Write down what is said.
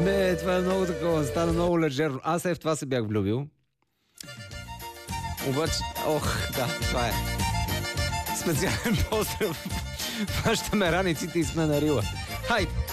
Не, това е много такова, стана много лежерно. Аз в това се бях влюбил. Обаче, да, това е. Специален поздрав. Фащаме раниците и сме на рила. Хайде!